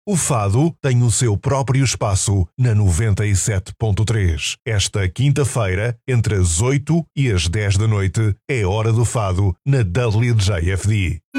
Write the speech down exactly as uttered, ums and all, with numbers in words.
O fado tem o seu próprio espaço na noventa e sete ponto três. Esta quinta-feira, entre as oito e as dez da noite, é hora do fado na W J F D.